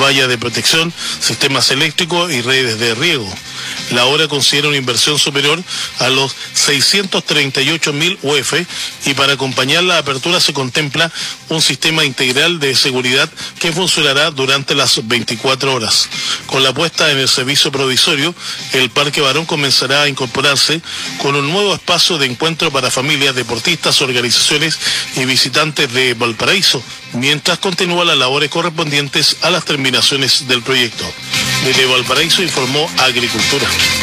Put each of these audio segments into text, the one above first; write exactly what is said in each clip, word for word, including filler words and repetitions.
malla de protección, sistemas eléctricos y redes de riego. La obra considera una inversión superior a los seiscientos treinta y ocho mil U F y para acompañar la apertura se contempla un sistema integral de seguridad que funcionará durante las veinticuatro horas. Con la puesta en el servicio provisorio, el Parque Barón comenzará a incorporarse con un nuevo espacio de encuentro para familias, deportistas, organizaciones y visitantes de Valparaíso, mientras continúa las labores correspondientes a las terminaciones del proyecto. Desde Valparaíso informó Agricultura.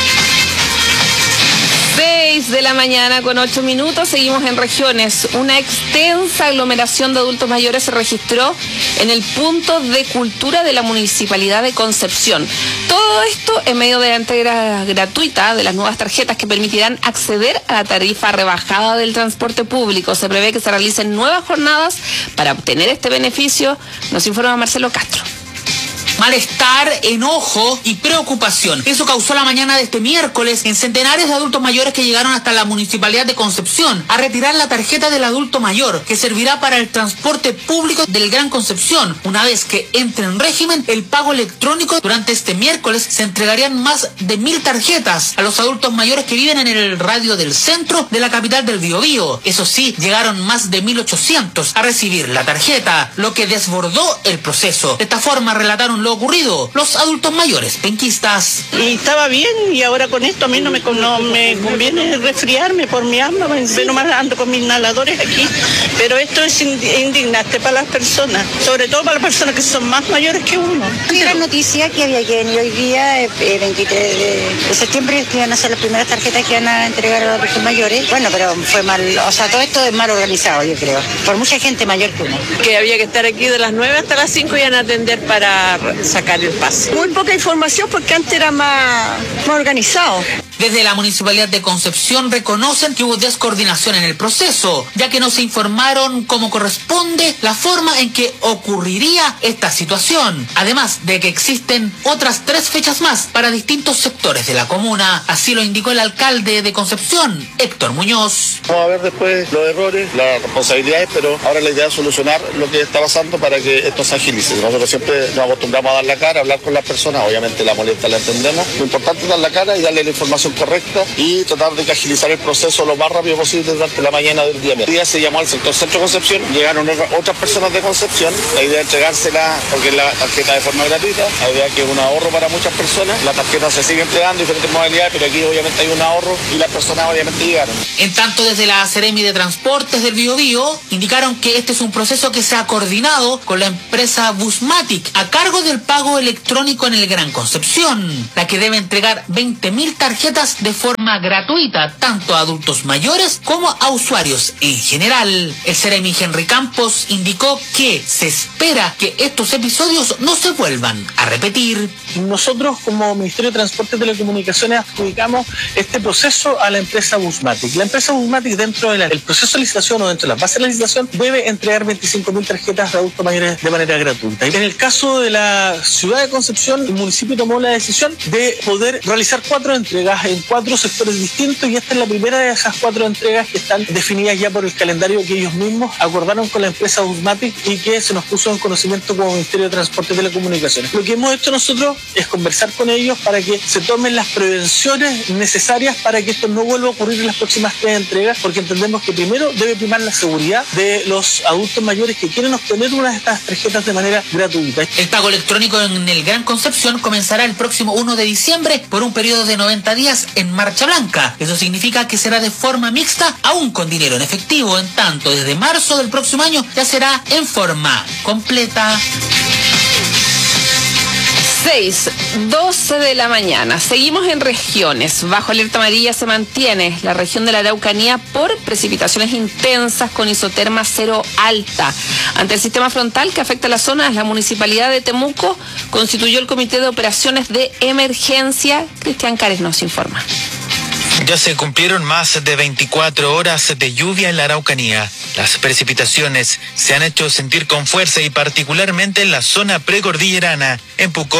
seis de la mañana con ocho minutos, seguimos en regiones. Una extensa aglomeración de adultos mayores se registró en el punto de cultura de la Municipalidad de Concepción. Todo esto en medio de la entrega gratuita de las nuevas tarjetas que permitirán acceder a la tarifa rebajada del transporte público. Se prevé que se realicen nuevas jornadas para obtener este beneficio, nos informa Marcelo Castro. Malestar, enojo y preocupación. Eso causó la mañana de este miércoles en centenares de adultos mayores que llegaron hasta la Municipalidad de Concepción a retirar la tarjeta del adulto mayor que servirá para el transporte público del Gran Concepción. Una vez que entre en régimen el pago electrónico, durante este miércoles se entregarían más de mil tarjetas a los adultos mayores que viven en el radio del centro de la capital del Biobío. Eso sí, llegaron más de mil ochocientos a recibir la tarjeta, lo que desbordó el proceso. De esta forma relataron lo ocurrido los adultos mayores penquistas. Y estaba bien, y ahora con esto a mí no me, no me conviene resfriarme por mi asma, me nomás ando con mis inhaladores aquí, pero esto es indignante para las personas, sobre todo para las personas que son más mayores que uno. Otra noticia que había que venir hoy día, eh, veintitrés de septiembre, que iban a ser las primeras tarjetas que iban a entregar a los adultos mayores. Bueno, pero fue mal, o sea, todo esto es mal organizado, yo creo, por mucha gente mayor que uno. Que había que estar aquí de las nueve hasta las cinco y iban a atender para sacar el pase. Muy poca información porque antes era más, más organizado. Desde la Municipalidad de Concepción reconocen que hubo descoordinación en el proceso, ya que no se informaron como corresponde la forma en que ocurriría esta situación. Además de que existen otras tres fechas más para distintos sectores de la comuna. Así lo indicó el alcalde de Concepción, Héctor Muñoz. Vamos a ver después los errores, las responsabilidades, pero ahora la idea es solucionar lo que está pasando para que esto se agilice. Nosotros siempre nos acostumbramos a dar la cara, a hablar con las personas, obviamente la molestia la entendemos. Lo importante es dar la cara y darle la información correcta y tratar de agilizar el proceso lo más rápido posible durante la mañana del día. El día se llamó al sector Centro Concepción, llegaron otras personas de Concepción, la idea es entregársela porque es la tarjeta de forma gratuita, la idea es que es un ahorro para muchas personas, la tarjeta se sigue entregando en diferentes modalidades, pero aquí obviamente hay un ahorro y las personas obviamente llegaron. En tanto, desde la Seremi de Transportes del Biobío indicaron que este es un proceso que se ha coordinado con la empresa Busmatic a cargo del pago electrónico en el Gran Concepción, la que debe entregar veinte mil tarjetas de forma gratuita, tanto a adultos mayores como a usuarios en general. El Seremi Henry Campos indicó que se espera que estos episodios no se vuelvan a repetir. Nosotros como Ministerio de Transporte y Telecomunicaciones adjudicamos este proceso a la empresa Busmatic. La empresa Busmatic, dentro del proceso de licitación o dentro de las bases de la licitación, debe entregar veinticinco mil tarjetas de adultos mayores de manera gratuita. Y en el caso de la ciudad de Concepción, el municipio tomó la decisión de poder realizar cuatro entregas en cuatro sectores distintos, y esta es la primera de esas cuatro entregas que están definidas ya por el calendario que ellos mismos acordaron con la empresa Busmatic y que se nos puso en conocimiento como Ministerio de Transporte y Telecomunicaciones. Lo que hemos hecho nosotros es conversar con ellos para que se tomen las prevenciones necesarias para que esto no vuelva a ocurrir en las próximas tres entregas, porque entendemos que primero debe primar la seguridad de los adultos mayores que quieren obtener una de estas tarjetas de manera gratuita. El pago electrónico en el Gran Concepción comenzará el próximo uno de diciembre por un periodo de noventa días en marcha blanca. Eso significa que será de forma mixta, aún con dinero en efectivo. En tanto, desde marzo del próximo año ya será en forma completa. seis, doce de la mañana. Seguimos en regiones. Bajo alerta amarilla se mantiene la región de la Araucanía por precipitaciones intensas con isoterma cero alta. Ante el sistema frontal que afecta a la zona, la Municipalidad de Temuco constituyó el Comité de Operaciones de Emergencia. Cristian Cárez nos informa. Ya se cumplieron más de veinticuatro horas de lluvia en la Araucanía. Las precipitaciones se han hecho sentir con fuerza y particularmente en la zona precordillerana, en Pucón,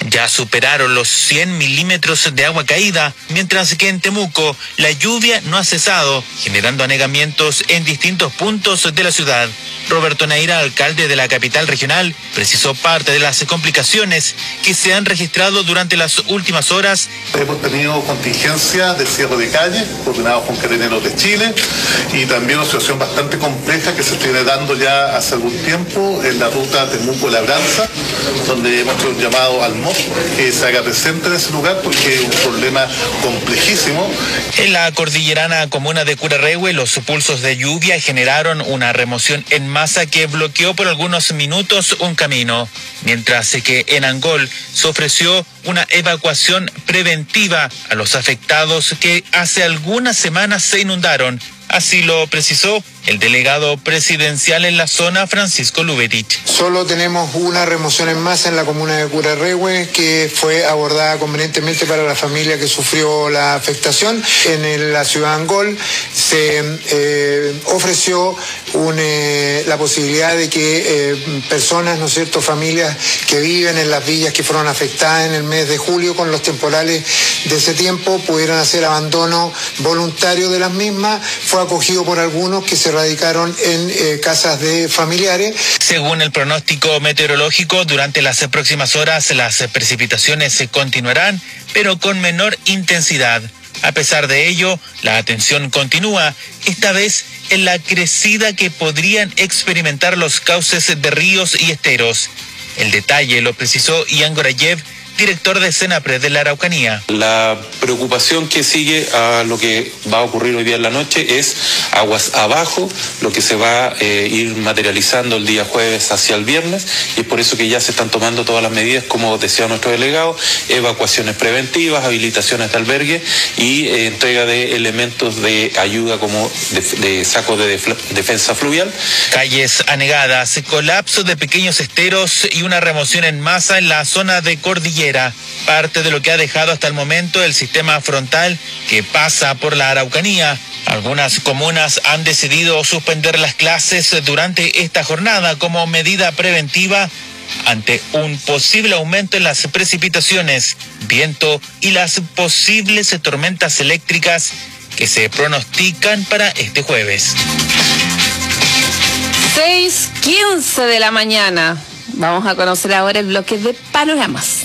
ya superaron los cien milímetros de agua caída, mientras que en Temuco la lluvia no ha cesado, generando anegamientos en distintos puntos de la ciudad. Roberto Neira, alcalde de la capital regional, precisó parte de las complicaciones que se han registrado durante las últimas horas. Hemos tenido contingencia de cierre de calles, coordinados con Carabineros de Chile, y también una situación bastante compleja que se viene dando ya hace algún tiempo en la ruta Temuco-Labranza, donde hemos hecho un llamado al M O S que se haga presente en ese lugar porque es un problema complejísimo. En la cordillerana comuna de Curarrehue, los pulsos de lluvia generaron una remoción en masa que bloqueó por algunos minutos un camino, mientras que en Angol se ofreció una evacuación preventiva a los afectados que hace algunas semanas se inundaron. Así lo precisó el delegado presidencial en la zona, Francisco Luberich. Solo tenemos una remoción en masa en la comuna de Curarrehue que fue abordada convenientemente para la familia que sufrió la afectación. En la ciudad de Angol se eh, ofreció un, eh, la posibilidad de que eh, personas, ¿no es cierto?, familias que viven en las villas que fueron afectadas en el mes de julio con los temporales de ese tiempo pudieran hacer abandono voluntario de las mismas. Fue acogido por algunos que se radicaron en eh, casas de familiares. Según el pronóstico meteorológico, durante las próximas horas las precipitaciones se continuarán, pero con menor intensidad. A pesar de ello, la atención continúa, esta vez en la crecida que podrían experimentar los cauces de ríos y esteros. El detalle lo precisó Ian Gorayev, director de Senapred de la Araucanía. La preocupación que sigue a lo que va a ocurrir hoy día en la noche es aguas abajo, lo que se va a eh, ir materializando el día jueves hacia el viernes, y es por eso que ya se están tomando todas las medidas, como decía nuestro delegado, evacuaciones preventivas, habilitaciones de albergue y eh, entrega de elementos de ayuda como de, de sacos de def defensa fluvial. Calles anegadas, colapso de pequeños esteros y una remoción en masa en la zona de Cordillera. Parte de lo que ha dejado hasta el momento el sistema frontal que pasa por la Araucanía. Algunas comunas han decidido suspender las clases durante esta jornada como medida preventiva ante un posible aumento en las precipitaciones, viento y las posibles tormentas eléctricas que se pronostican para este jueves. seis quince de la mañana. Vamos a conocer ahora el bloque de panoramas.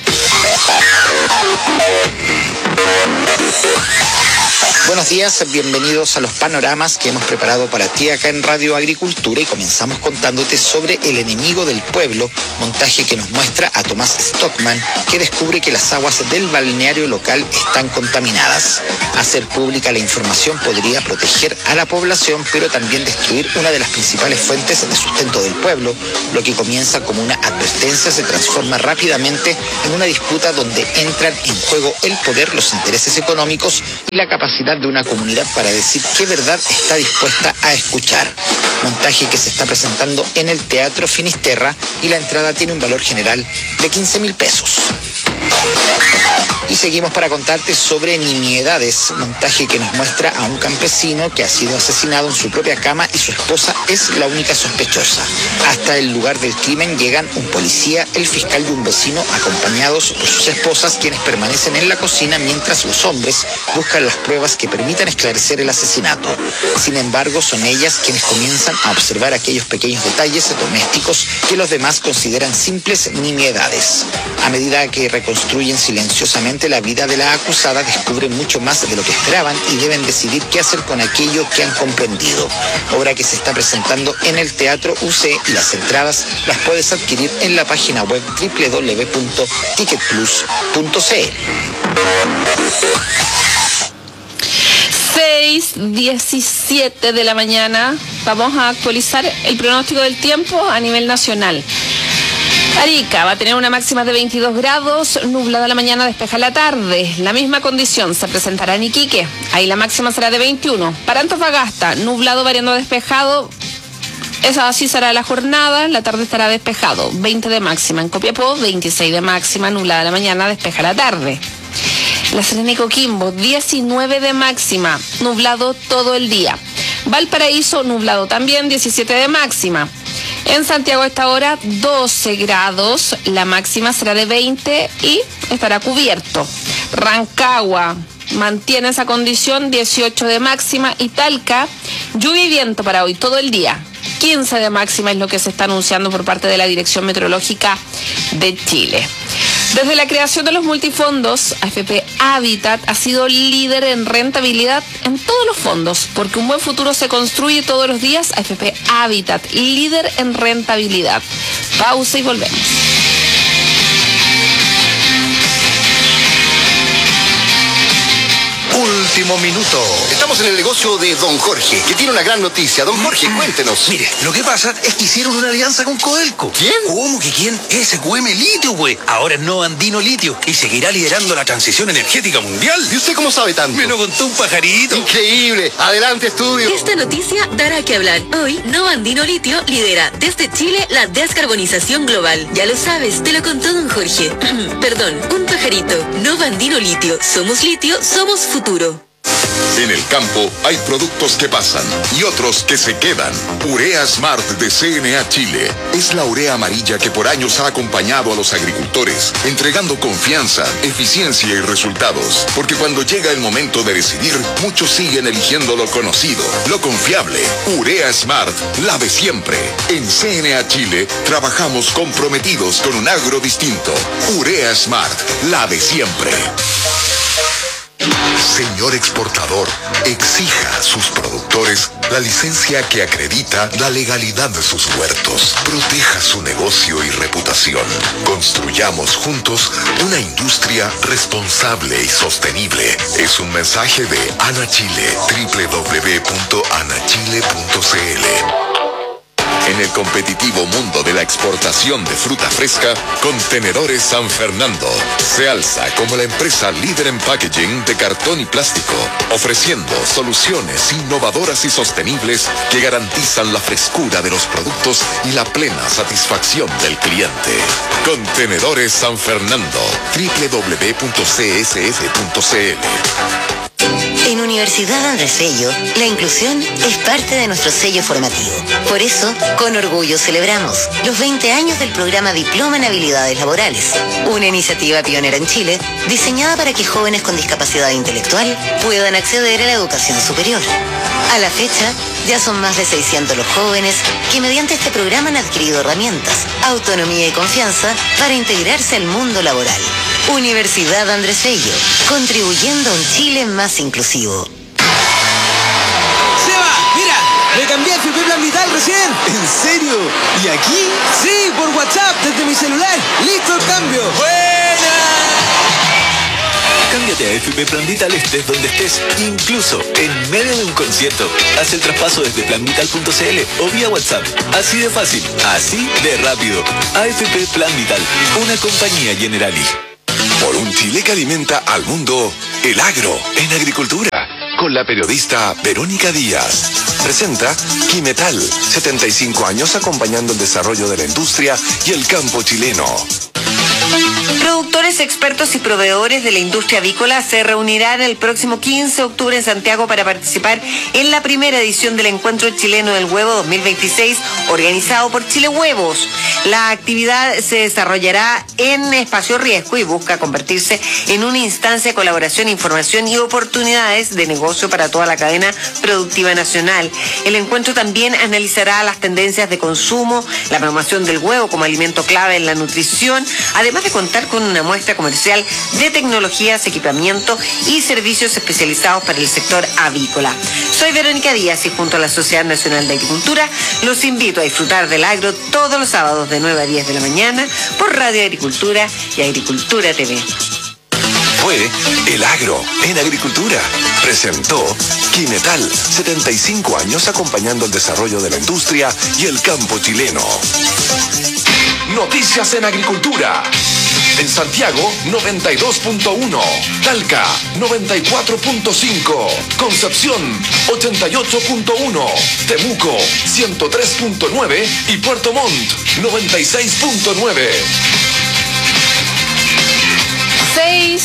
Buenos días, bienvenidos a los panoramas que hemos preparado para ti acá en Radio Agricultura, y comenzamos contándote sobre El enemigo del pueblo, montaje que nos muestra a Tomás Stockman, que descubre que las aguas del balneario local están contaminadas. Hacer pública la información podría proteger a la población, pero también destruir una de las principales fuentes de sustento del pueblo. Lo que comienza como una advertencia se transforma rápidamente en una disputa donde entran en juego el poder, los intereses económicos y la capacidad de una comunidad para decir qué verdad está dispuesta a escuchar. Montaje que se está presentando en el Teatro Finisterra y la entrada tiene un valor general de quince mil pesos. Y seguimos para contarte sobre Nimiedades, montaje que nos muestra a un campesino que ha sido asesinado en su propia cama y su esposa es la única sospechosa. Hasta el lugar del crimen llegan un policía, el fiscal y un vecino acompañados por sus esposas, quienes permanecen en la cocina mientras los hombres buscan las pruebas que permitan esclarecer el asesinato. Sin embargo, son ellas quienes comienzan a observar aquellos pequeños detalles domésticos que los demás consideran simples nimiedades. A medida que reconstruyen silenciosamente la vida de la acusada, descubren mucho más de lo que esperaban y deben decidir qué hacer con aquello que han comprendido. Obra que se está presentando en el Teatro U C y las entradas las puedes adquirir en la página web doble u doble u doble u punto ticket plus punto c l. seis diecisiete de la mañana. Vamos a actualizar el pronóstico del tiempo a nivel nacional. Arica va a tener una máxima de veintidós grados, nublada la mañana, despeja la tarde. La misma condición se presentará en Iquique, ahí la máxima será de veintiuno. Para Antofagasta, nublado variando a despejado, esa así será la jornada, la tarde estará despejado, veinte de máxima. En Copiapó, veintiséis de máxima, nublada la mañana, despeja la tarde. La Serena y Coquimbo, diecinueve de máxima, nublado todo el día. Valparaíso, nublado también, diecisiete de máxima. En Santiago a esta hora doce grados, la máxima será de veinte y estará cubierto. Rancagua mantiene esa condición, dieciocho de máxima, y Talca, lluvia y viento para hoy todo el día. quince de máxima es lo que se está anunciando por parte de la Dirección Meteorológica de Chile. Desde la creación de los multifondos, A F P Habitat ha sido líder en rentabilidad en todos los fondos, porque un buen futuro se construye todos los días. A F P Habitat, líder en rentabilidad. Pausa y volvemos. Último minuto. Estamos en el negocio de Don Jorge, que tiene una gran noticia. Don Jorge, cuéntenos. Mire, lo que pasa es que hicieron una alianza con Codelco. ¿Quién? ¿Cómo que quién? S Q M Litio, güey. Ahora es Nova Andino Litio y seguirá liderando la transición energética mundial. ¿Y usted cómo sabe tanto? Me lo contó un pajarito. Increíble. Adelante, estudio. Esta noticia dará que hablar. Hoy, Nova Andino Litio lidera desde Chile la descarbonización global. Ya lo sabes, te lo contó Don Jorge. Perdón, un pajarito. Nova Andino Litio. Somos litio, somos futuro. En el campo hay productos que pasan y otros que se quedan. Urea Smart de C N A Chile es la urea amarilla que por años ha acompañado a los agricultores, entregando confianza, eficiencia y resultados. Porque cuando llega el momento de decidir, muchos siguen eligiendo lo conocido, lo confiable. Urea Smart, la de siempre. En C N A Chile trabajamos comprometidos con un agro distinto. Urea Smart, la de siempre. Señor exportador, exija a sus productores la licencia que acredita la legalidad de sus huertos. Proteja su negocio y reputación. Construyamos juntos una industria responsable y sostenible. Es un mensaje de Ana Chile, doble u doble u doble u punto ana chile punto c l. En el competitivo mundo de la exportación de fruta fresca, Contenedores San Fernando se alza como la empresa líder en packaging de cartón y plástico, ofreciendo soluciones innovadoras y sostenibles que garantizan la frescura de los productos y la plena satisfacción del cliente. Contenedores San Fernando, doble u doble u doble u punto c s f punto c l. En Universidad Andrés Bello, la inclusión es parte de nuestro sello formativo. Por eso, con orgullo celebramos los veinte años del programa Diploma en Habilidades Laborales, una iniciativa pionera en Chile, diseñada para que jóvenes con discapacidad intelectual puedan acceder a la educación superior. A la fecha, ya son más de seiscientos los jóvenes que mediante este programa han adquirido herramientas, autonomía y confianza para integrarse al mundo laboral. Universidad Andrés Bello, contribuyendo a un Chile más inclusivo. ¡Seba! ¡Mira! ¡Le cambié a F P Plan Vital recién! ¿En serio? ¿Y aquí? Sí, por WhatsApp, desde mi celular. ¡Listo el cambio! ¡Buena! Cámbiate a F P Plan Vital estés donde estés, incluso en medio de un concierto. Haz el traspaso desde plan vital punto c l o vía WhatsApp. Así de fácil, así de rápido. A F P Plan Vital, una compañía Generali. Por un Chile que alimenta al mundo, el agro en agricultura. Con la periodista Verónica Díaz. Presenta Quimetal, setenta y cinco años acompañando el desarrollo de la industria y el campo chileno. Productores, expertos y proveedores de la industria avícola se reunirán el próximo quince de octubre en Santiago para participar en la primera edición del Encuentro Chileno del Huevo dos mil veintiséis, organizado por Chile Huevos. La actividad se desarrollará en espacio riesgo y busca convertirse en una instancia de colaboración, información y oportunidades de negocio para toda la cadena productiva nacional. El encuentro también analizará las tendencias de consumo, la promoción del huevo como alimento clave en la nutrición, además de contar con una muestra comercial de tecnologías, equipamiento y servicios especializados para el sector avícola. Soy Verónica Díaz y junto a la Sociedad Nacional de Agricultura los invito a disfrutar del agro todos los sábados de nueve a diez de la mañana por Radio Agricultura y Agricultura T V. Fue El Agro en Agricultura. Presentó Quimetal, setenta y cinco años acompañando el desarrollo de la industria y el campo chileno. Noticias en Agricultura. En Santiago, noventa y dos punto uno. Talca, noventa y cuatro punto cinco. Concepción, ochenta y ocho punto uno. Temuco, ciento tres punto nueve. Y Puerto Montt, noventa y seis punto nueve. seis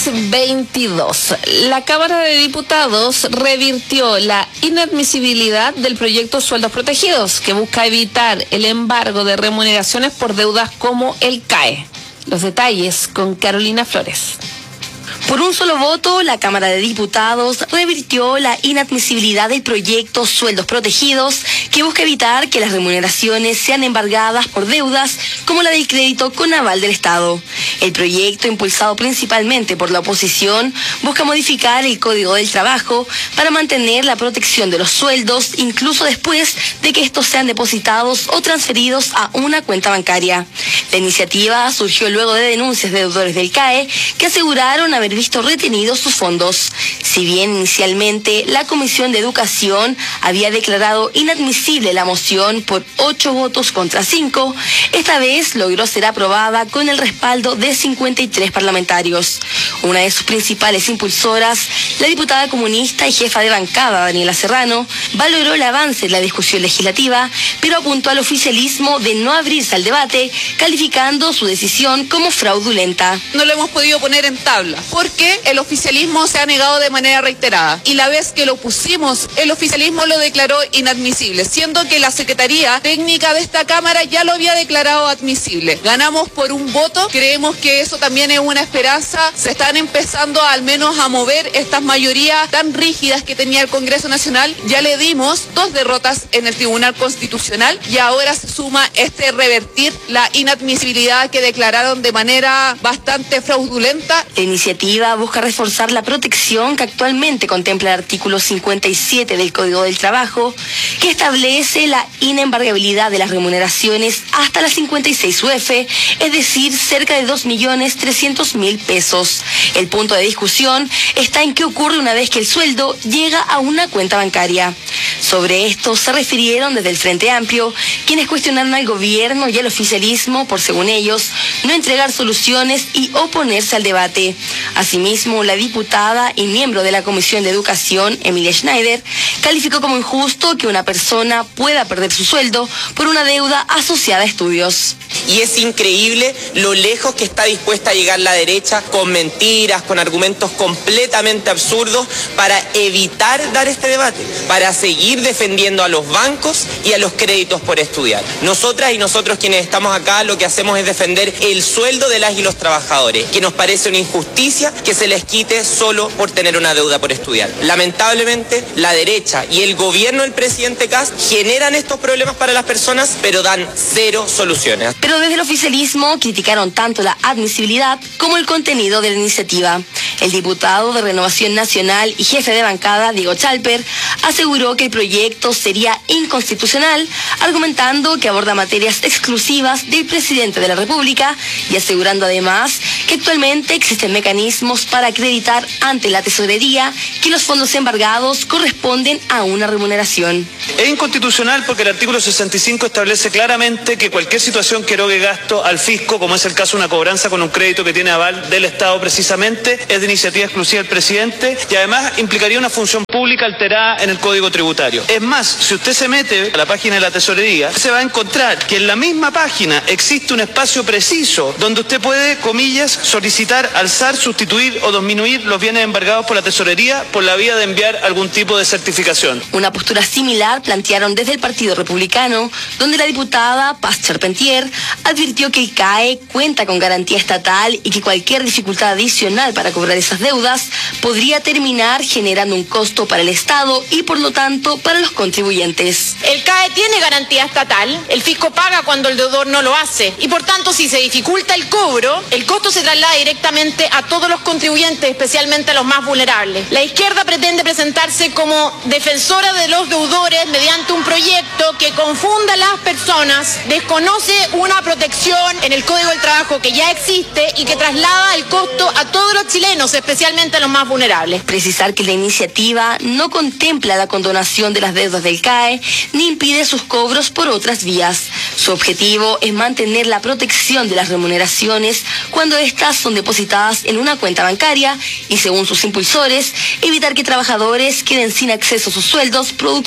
veintidós. La Cámara de Diputados revirtió la inadmisibilidad del proyecto Sueldos Protegidos, que busca evitar el embargo de remuneraciones por deudas como el C A E. Los detalles con Carolina Flores. Por un solo voto, la Cámara de Diputados revirtió la inadmisibilidad del proyecto Sueldos Protegidos, que busca evitar que las remuneraciones sean embargadas por deudas como la del crédito con aval del Estado. El proyecto, impulsado principalmente por la oposición, busca modificar el Código del Trabajo para mantener la protección de los sueldos, incluso después de que estos sean depositados o transferidos a una cuenta bancaria. La iniciativa surgió luego de denuncias de deudores del C A E que aseguraron haber visto retenidos sus fondos. Si bien inicialmente la Comisión de Educación había declarado inadmisible la moción por ocho votos contra cinco, esta vez logró ser aprobada con el respaldo de cincuenta y tres parlamentarios. Una de sus principales impulsoras, la diputada comunista y jefa de bancada Daniela Serrano, valoró el avance en la discusión legislativa, pero apuntó al oficialismo de no abrirse al debate, calificando su decisión como fraudulenta. No lo hemos podido poner en tabla, porque el oficialismo se ha negado de manera reiterada. Y la vez que lo pusimos, el oficialismo lo declaró inadmisible, siendo que la Secretaría Técnica de esta Cámara ya lo había declarado admisible. Ganamos por un voto, creemos que eso también es una esperanza. Se están empezando al menos a mover estas mayorías tan rígidas que tenía el Congreso Nacional. Ya le dimos dos derrotas en el Tribunal Constitucional y ahora se suma este revertir la inadmisibilidad que declararon de manera bastante fraudulenta. La iniciativa busca reforzar la protección que actualmente contempla el artículo cincuenta y siete del Código del Trabajo, que establece la inembargabilidad de las remuneraciones hasta las cincuenta y seis U F, es decir, cerca de dos millones trescientos mil pesos. El punto de discusión está en qué ocurre una vez que el sueldo llega a una cuenta bancaria. Sobre esto se refirieron desde el Frente Amplio, quienes cuestionaron al gobierno y al oficialismo por, según ellos, no entregar soluciones y oponerse al debate. Asimismo, la diputada y miembro de la Comisión de Educación, Emilia Schneider, calificó como injusto que una persona pueda perder su sueldo por una deuda asociada a estudios. Y es increíble lo lejos que está dispuesta a llegar la derecha con mentiras, con argumentos completamente absurdos para evitar dar este debate, para seguir defendiendo a los bancos y a los créditos por estudiar. Nosotras y nosotros quienes estamos acá lo que hacemos es defender el sueldo de las y los trabajadores, que nos parece una injusticia que se les quite solo por tener una deuda por estudiar. Lamentablemente, la derecha y el gobierno del presidente Kast generan estos problemas para las personas, pero dan cero soluciones. Pero desde el oficialismo criticaron tanto la admisibilidad como el contenido de la iniciativa. El diputado de Renovación Nacional y jefe de bancada, Diego Chalper, aseguró que el proyecto sería inconstitucional, argumentando que aborda materias exclusivas del presidente de la República y asegurando además que actualmente existen mecanismos para acreditar ante la tesorería que los fondos embargados corresponden a una remuneración. Es inconstitucional porque el artículo sesenta y cinco establece claramente que cualquier situación que erogue gasto al fisco, como es el caso de una cobranza con un crédito que tiene aval del Estado precisamente, es de iniciativa exclusiva del presidente y además implicaría una función pública alterada en el Código Tributario. Es más, si usted se mete a la página de la tesorería, se va a encontrar que en la misma página existe un espacio preciso donde usted puede, comillas, solicitar, alzar, sustituir o disminuir los bienes embargados por la tesorería por la vía de enviar algún tipo de certificación. Una postura similar plantearon desde el Partido Republicano, donde la diputada Paz Charpentier advirtió que el C A E cuenta con garantía estatal y que cualquier dificultad adicional para cobrar esas deudas podría terminar generando un costo para el Estado y por lo tanto para los contribuyentes. El C A E tiene garantía estatal, el fisco paga cuando el deudor no lo hace y por tanto si se dificulta el cobro, el costo se traslada directamente a todos los contribuyentes, especialmente a los más vulnerables. La izquierda pretende presentarse como defensora de los deudores mediante un proyecto que confunda a las personas, desconoce una protección en el Código del Trabajo que ya existe y que traslada el costo a todos los chilenos, especialmente a los más vulnerables. Precisar que la iniciativa no contempla la condonación de las deudas del C A E ni impide sus cobros por otras vías. Su objetivo es mantener la protección de las remuneraciones cuando estas son depositadas en una cuenta bancaria y, según sus impulsores, evitar que trabajadores queden sin acceso a sus sueldos producto de acciones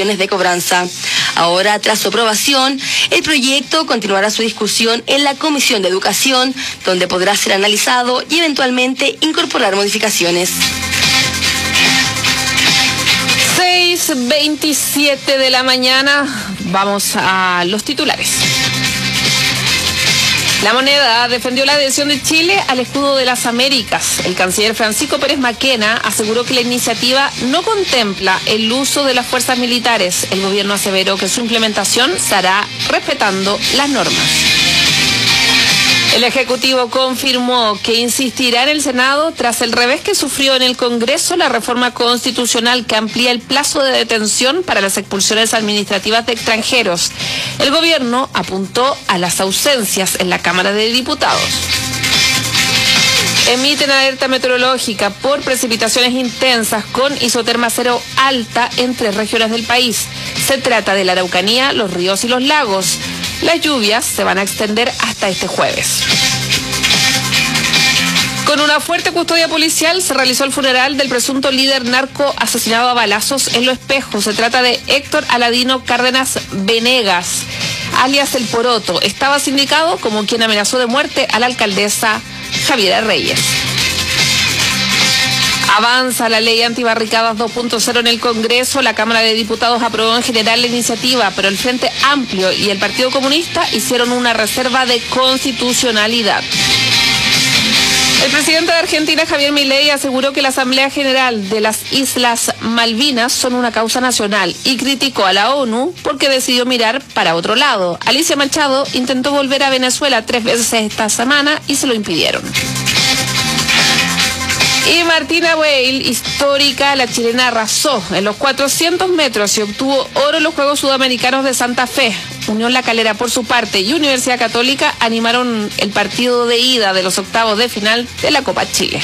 condiciones de cobranza. Ahora, tras su aprobación, el proyecto continuará su discusión en la Comisión de Educación, donde podrá ser analizado y eventualmente incorporar modificaciones. seis veintisiete de la mañana, vamos a los titulares. La Moneda defendió la adhesión de Chile al escudo de las Américas. El canciller Francisco Pérez Maquena aseguró que la iniciativa no contempla el uso de las fuerzas militares. El gobierno aseveró que su implementación se hará respetando las normas. El Ejecutivo confirmó que insistirá en el Senado tras el revés que sufrió en el Congreso la reforma constitucional que amplía el plazo de detención para las expulsiones administrativas de extranjeros. El gobierno apuntó a las ausencias en la Cámara de Diputados. Emiten alerta meteorológica por precipitaciones intensas con isoterma cero alta en tres regiones del país. Se trata de la Araucanía, los ríos y los lagos. Las lluvias se van a extender hasta este jueves. Con una fuerte custodia policial se realizó el funeral del presunto líder narco asesinado a balazos en Lo Espejo. Se trata de Héctor Aladino Cárdenas Venegas, alias El Poroto. Estaba sindicado como quien amenazó de muerte a la alcaldesa Javiera Reyes. Avanza la ley antibarricadas dos punto cero en el Congreso. La Cámara de Diputados aprobó en general la iniciativa, pero el Frente Amplio y el Partido Comunista hicieron una reserva de constitucionalidad. El presidente de Argentina, Javier Milei, aseguró que la Asamblea General de las Islas Malvinas son una causa nacional y criticó a la ONU porque decidió mirar para otro lado. Alicia Machado intentó volver a Venezuela tres veces esta semana y se lo impidieron. Y Martina Weil, histórica, la chilena arrasó en los cuatrocientos metros y obtuvo oro en los Juegos Sudamericanos de Santa Fe. Unión La Calera, por su parte, y Universidad Católica animaron el partido de ida de los octavos de final de la Copa Chile.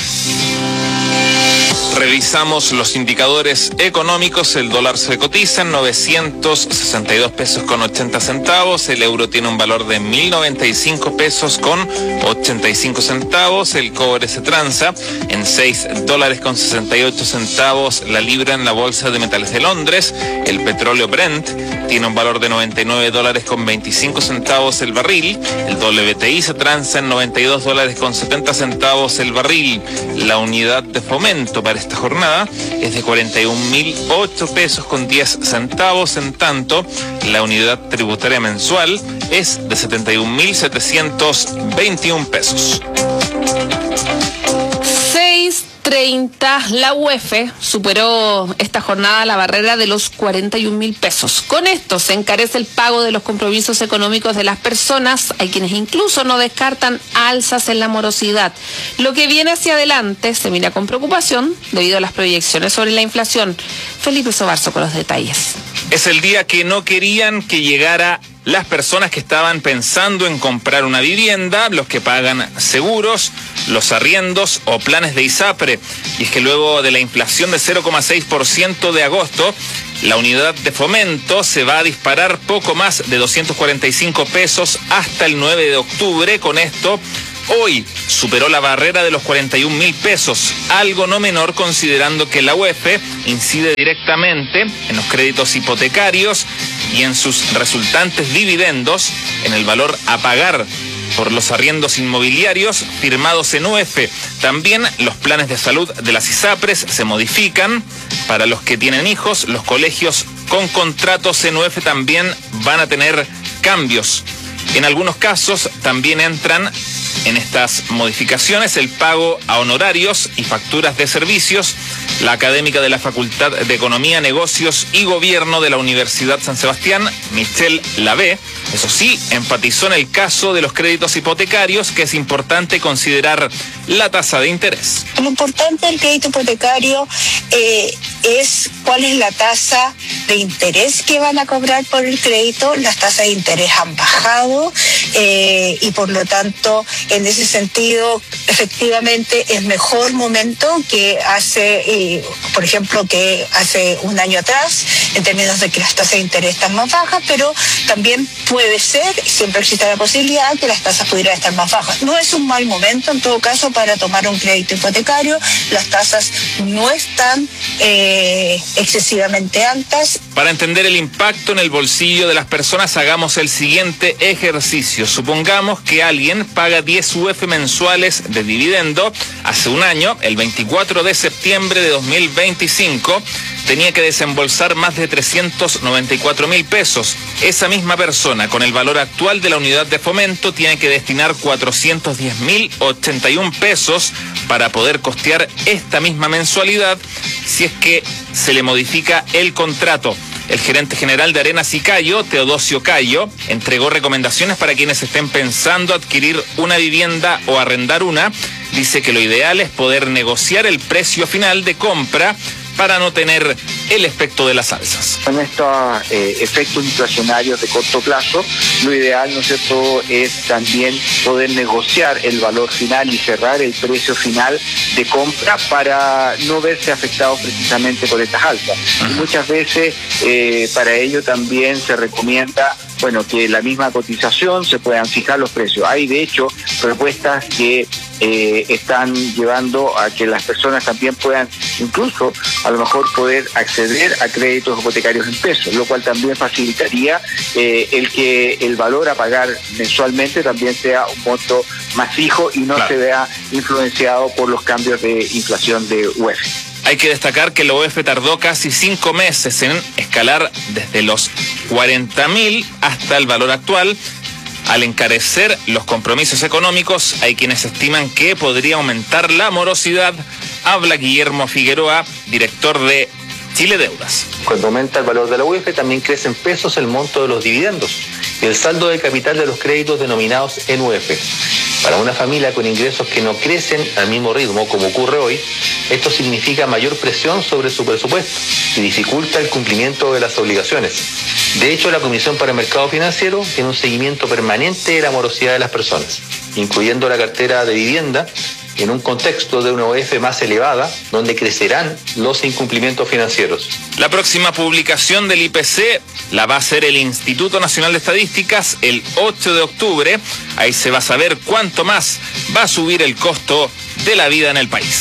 Revisamos los indicadores económicos. El dólar se cotiza en novecientos sesenta y dos pesos con ochenta centavos. El euro tiene un valor de mil noventa y cinco pesos con ochenta y cinco centavos. El cobre se transa en seis dólares con sesenta y ocho centavos la libra en la bolsa de metales de Londres. El petróleo Brent tiene un valor de noventa y nueve dólares con veinticinco centavos el barril. El W T I se transa en noventa y dos dólares con setenta centavos el barril. La unidad de fomento para esta jornada es de cuarenta y un mil ocho pesos con diez centavos. En tanto, la unidad tributaria mensual es de setenta y un mil setecientos veintiún pesos. seis treinta, la U E F superó esta jornada la barrera de los cuarenta y un mil pesos. Con esto se encarece el pago de los compromisos económicos de las personas. Hay quienes incluso no descartan alzas en la morosidad. Lo que viene hacia adelante se mira con preocupación debido a las proyecciones sobre la inflación. Felipe Sobarzo con los detalles. Es el día que no querían que llegara las personas que estaban pensando en comprar una vivienda, los que pagan seguros, los arriendos o planes de ISAPRE. Y es que luego de la inflación de cero coma seis por ciento de agosto, la unidad de fomento se va a disparar poco más de doscientos cuarenta y cinco pesos hasta el nueve de octubre. Con esto, hoy superó la barrera de los cuarenta y un mil pesos, algo no menor considerando que la U E F incide directamente en los créditos hipotecarios y en sus resultantes dividendos, en el valor a pagar por los arriendos inmobiliarios firmados en U E F. También los planes de salud de las ISAPRES se modifican. Para los que tienen hijos, los colegios con contratos en U E F también van a tener cambios. En algunos casos también entran en estas modificaciones el pago a honorarios y facturas de servicios. La académica de la Facultad de Economía, Negocios y Gobierno de la Universidad San Sebastián, Michelle Lavé, eso sí, enfatizó en el caso de los créditos hipotecarios que es importante considerar la tasa de interés. Lo importante del crédito hipotecario eh, es cuál es la tasa de interés que van a cobrar por el crédito. Las tasas de interés han bajado eh, y por lo tanto, en ese sentido, efectivamente es mejor momento que hace, eh, por ejemplo, que hace un año atrás, en términos de que las tasas de interés están más bajas, pero también puede ser, siempre existe la posibilidad que las tasas pudieran estar más bajas. No es un mal momento, en todo caso, para tomar un crédito hipotecario. Las tasas no están eh, excesivamente altas. Para entender el impacto en el bolsillo de las personas, hagamos el siguiente ejercicio. Supongamos que alguien paga diez U F mensuales de dividendo. Hace un año, el veinticuatro de septiembre de dos mil veinticinco, tenía que desembolsar más de trescientos noventa y cuatro mil pesos. Esa misma persona, con el valor actual de la unidad de fomento, tiene que destinar cuatrocientos diez mil ochenta y un pesos para poder costear esta misma mensualidad si es que se le modifica el contrato. El gerente general de Arenas y Cayo, Teodosio Cayo, entregó recomendaciones para quienes estén pensando adquirir una vivienda o arrendar una. Dice que lo ideal es poder negociar el precio final de compra para no tener el efecto de las alzas. En estos eh, efectos inflacionarios de corto plazo, lo ideal, ¿no es cierto?, es también poder negociar el valor final y cerrar el precio final de compra para no verse afectados precisamente por estas alzas. Y muchas veces eh, para ello también se recomienda, bueno, que la misma cotización se puedan fijar los precios. Hay de hecho propuestas que eh, están llevando a que las personas también puedan incluso a lo mejor poder acceder a créditos hipotecarios en pesos, lo cual también facilitaría eh, el que el valor a pagar mensualmente también sea un monto más fijo y no claro. se vea influenciado por los cambios de inflación de U F. Hay que destacar que la U F tardó casi cinco meses en escalar desde los cuarenta mil hasta el valor actual. Al encarecer los compromisos económicos, hay quienes estiman que podría aumentar la morosidad. Habla Guillermo Figueroa, director de Chile Deudas. Cuando aumenta el valor de la U F, también crece en pesos el monto de los dividendos y el saldo de capital de los créditos denominados en U F. Para una familia con ingresos que no crecen al mismo ritmo como ocurre hoy, esto significa mayor presión sobre su presupuesto y dificulta el cumplimiento de las obligaciones. De hecho, la Comisión para el Mercado Financiero tiene un seguimiento permanente de la morosidad de las personas, incluyendo la cartera de vivienda, en un contexto de una U F más elevada, donde crecerán los incumplimientos financieros. La próxima publicación del I P C la va a hacer el Instituto Nacional de Estadísticas el ocho de octubre. Ahí se va a saber cuánto más va a subir el costo de la vida en el país.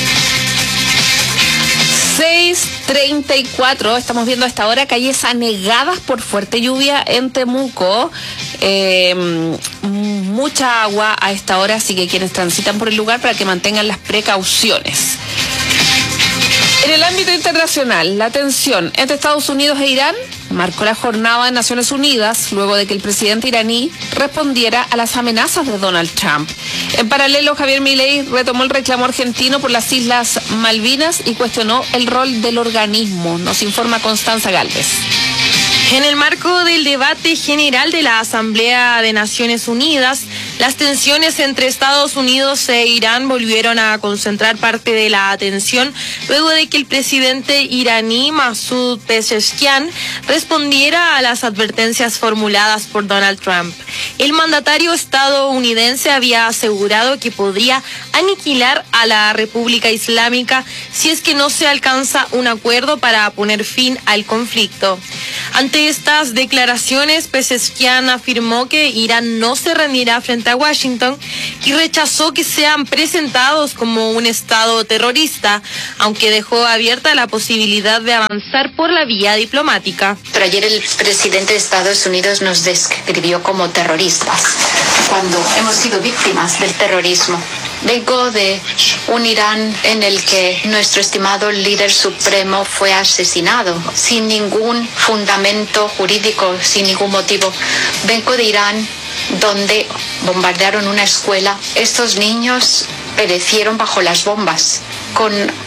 seis treinta y cuatro, estamos viendo a esta hora calles anegadas por fuerte lluvia en Temuco. Eh, mucha agua a esta hora, así que quienes transitan por el lugar para que mantengan las precauciones. En el ámbito internacional, la tensión entre Estados Unidos e Irán marcó la jornada de Naciones Unidas luego de que el presidente iraní respondiera a las amenazas de Donald Trump. En paralelo, Javier Milei retomó el reclamo argentino por las Islas Malvinas y cuestionó el rol del organismo. Nos informa Constanza Gálvez. En el marco del debate general de la Asamblea de Naciones Unidas, las tensiones entre Estados Unidos e Irán volvieron a concentrar parte de la atención luego de que el presidente iraní Masoud Pezeshkian respondiera a las advertencias formuladas por Donald Trump. El mandatario estadounidense había asegurado que podría aniquilar a la República Islámica si es que no se alcanza un acuerdo para poner fin al conflicto. Ante estas declaraciones, Pezeshkian afirmó que Irán no se rendirá frente a Washington y rechazó que sean presentados como un Estado terrorista, aunque dejó abierta la posibilidad de avanzar por la vía diplomática. Pero ayer el presidente de Estados Unidos nos describió como terroristas, cuando hemos sido víctimas del terrorismo. Vengo de un Irán en el que nuestro estimado líder supremo fue asesinado sin ningún fundamento jurídico, sin ningún motivo. Vengo de Irán donde bombardearon una escuela. Estos niños perecieron bajo las bombas con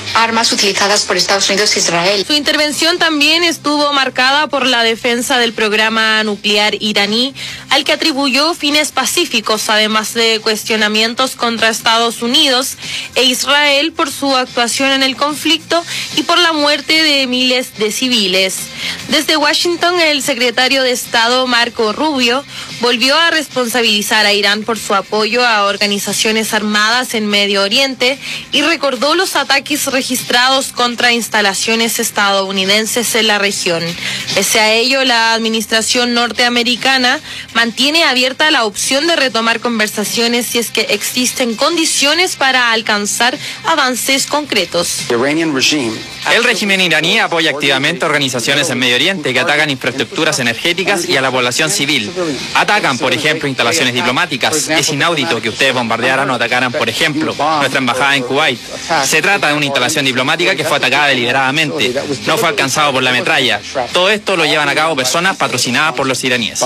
armas utilizadas por Estados Unidos e Israel. Su intervención también estuvo marcada por la defensa del programa nuclear iraní, al que atribuyó fines pacíficos, además de cuestionamientos contra Estados Unidos e Israel por su actuación en el conflicto y por la muerte de miles de civiles. Desde Washington, el secretario de Estado Marco Rubio volvió a responsabilizar a Irán por su apoyo a organizaciones armadas en Medio Oriente y recordó los ataques registrados contra instalaciones estadounidenses en la región. Pese a ello, la administración norteamericana mantiene abierta la opción de retomar conversaciones si es que existen condiciones para alcanzar avances concretos. El régimen iraní apoya activamente organizaciones en Medio Oriente que atacan infraestructuras energéticas y a la población civil. Atacan, por ejemplo, instalaciones diplomáticas. Es inaudito que ustedes bombardearan o atacaran, por ejemplo, nuestra embajada en Kuwait. Se trata de una instalación diplomática que fue atacada deliberadamente. No fue alcanzado por la metralla. Todo esto lo llevan a cabo personas patrocinadas por los iraníes.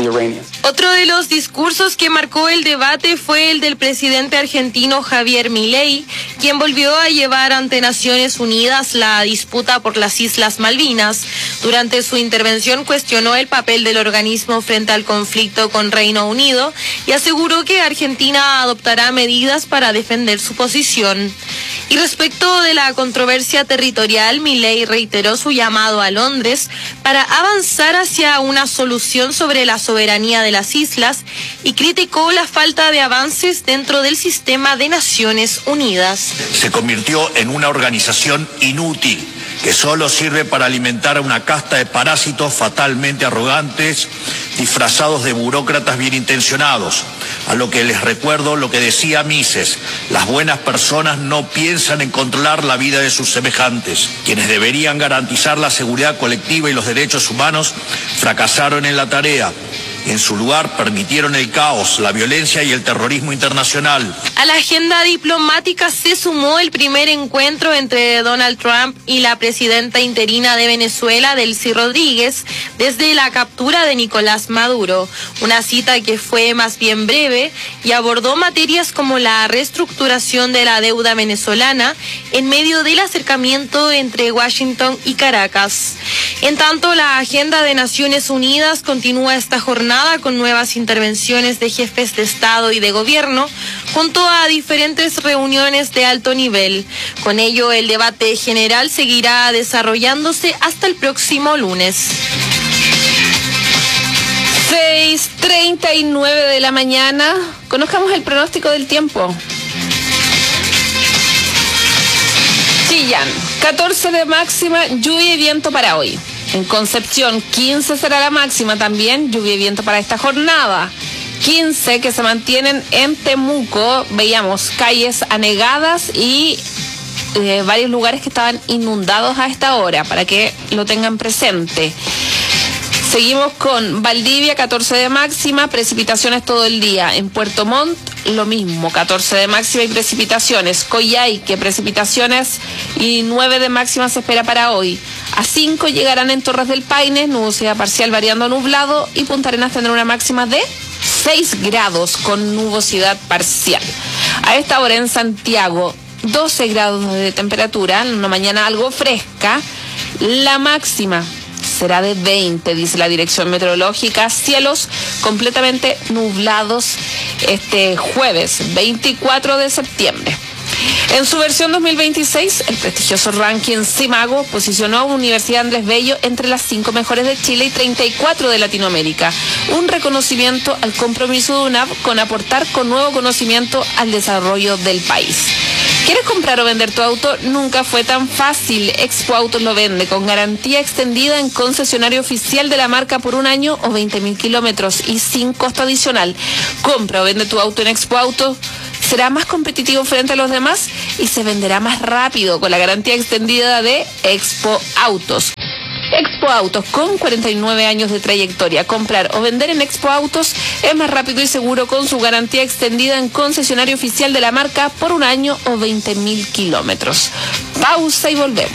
Otro de los discursos que marcó el debate fue el del presidente argentino Javier Milei, quien volvió a llevar ante Naciones Unidas la disputa por las Islas Malvinas. Durante su intervención cuestionó el papel del organismo frente al conflicto con Reino Unido y aseguró que Argentina adoptará medidas para defender su posición. Y respecto de la controversia territorial, Milei reiteró su llamado a Londres para avanzar hacia una solución sobre la soberanía de las islas y criticó la falta de avances dentro del sistema de Naciones Unidas. Se convirtió en una organización inútil que solo sirve para alimentar a una casta de parásitos fatalmente arrogantes, disfrazados de burócratas bien intencionados. A lo que les recuerdo lo que decía Mises: las buenas personas no piensan en controlar la vida de sus semejantes. Quienes deberían garantizar la seguridad colectiva y los derechos humanos fracasaron en la tarea. En su lugar permitieron el caos, la violencia y el terrorismo internacional. A la agenda diplomática se sumó el primer encuentro entre Donald Trump y la presidenta interina de Venezuela, Delcy Rodríguez, desde la captura de Nicolás Maduro. Una cita que fue más bien breve y abordó materias como la reestructuración de la deuda venezolana en medio del acercamiento entre Washington y Caracas. En tanto, la agenda de Naciones Unidas continúa esta jornada con nuevas intervenciones de jefes de Estado y de Gobierno, junto a diferentes reuniones de alto nivel. Con ello, el debate general seguirá desarrollándose hasta el próximo lunes. seis treinta y nueve de la mañana. Conozcamos el pronóstico del tiempo. Chillán, catorce de máxima, lluvia y viento para hoy. En Concepción, quince será la máxima también, lluvia y viento para esta jornada. quince que se mantienen en Temuco, veíamos calles anegadas y eh, varios lugares que estaban inundados a esta hora, para que lo tengan presente. Seguimos con Valdivia, catorce de máxima, precipitaciones todo el día. En Puerto Montt, lo mismo, catorce de máxima y precipitaciones. Coyhaique, precipitaciones y nueve de máxima se espera para hoy. A cinco llegarán en Torres del Paine, nubosidad parcial variando a nublado, y Punta Arenas tendrá una máxima de seis grados con nubosidad parcial. A esta hora en Santiago, doce grados de temperatura, una mañana algo fresca. La máxima será de veinte, dice la Dirección Meteorológica. Cielos completamente nublados este jueves, veinticuatro de septiembre. En su versión dos mil veintiséis, el prestigioso ranking Simago posicionó a Universidad Andrés Bello entre las cinco mejores de Chile y treinta y cuatro de Latinoamérica. Un reconocimiento al compromiso de U N A V con aportar con nuevo conocimiento al desarrollo del país. ¿Quieres comprar o vender tu auto? Nunca fue tan fácil. Expo Autos lo vende con garantía extendida en concesionario oficial de la marca por un año o veinte mil kilómetros y sin costo adicional. Compra o vende tu auto en Expo Autos. Será más competitivo frente a los demás y se venderá más rápido con la garantía extendida de Expo Autos. Expo Autos, con cuarenta y nueve años de trayectoria. Comprar o vender en Expo Autos es más rápido y seguro con su garantía extendida en concesionario oficial de la marca por un año o veinte mil kilómetros. Pausa y volvemos.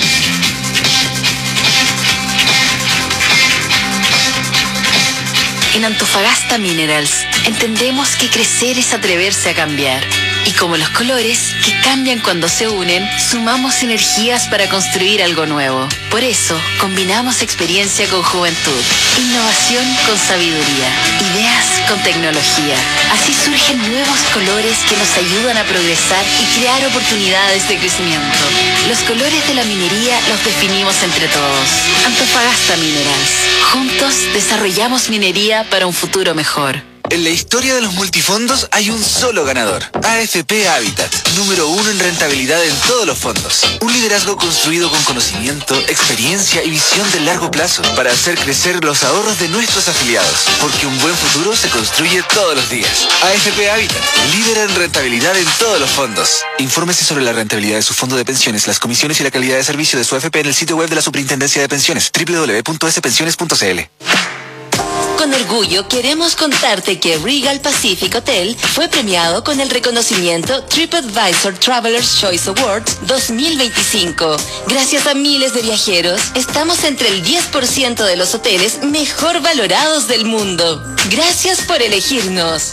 En Antofagasta Minerals entendemos que crecer es atreverse a cambiar. Y como los colores, que cambian cuando se unen, sumamos energías para construir algo nuevo. Por eso, combinamos experiencia con juventud, innovación con sabiduría, ideas con tecnología. Así surgen nuevos colores que nos ayudan a progresar y crear oportunidades de crecimiento. Los colores de la minería los definimos entre todos. Antofagasta Minerals. Juntos desarrollamos minería para un futuro mejor. En la historia de los multifondos hay un solo ganador. A F P Habitat, número uno en rentabilidad en todos los fondos. Un liderazgo construido con conocimiento, experiencia y visión de largo plazo para hacer crecer los ahorros de nuestros afiliados. Porque un buen futuro se construye todos los días. A F P Habitat, líder en rentabilidad en todos los fondos. Infórmese sobre la rentabilidad de su fondo de pensiones, las comisiones y la calidad de servicio de su A F P en el sitio web de la Superintendencia de Pensiones, doble u doble u doble u punto s pensiones punto c l. Con orgullo queremos contarte que Regal Pacific Hotel fue premiado con el reconocimiento TripAdvisor Traveler's Choice Awards dos mil veinticinco. Gracias a miles de viajeros, estamos entre el diez por ciento de los hoteles mejor valorados del mundo. Gracias por elegirnos.